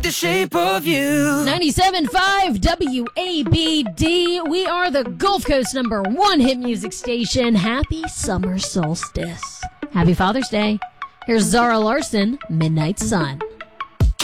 The shape of you. 97.5 WABD. We are the Gulf Coast #1 hit music station. Happy summer solstice. Happy Father's Day. Here's Zara Larson, Midnight Sun.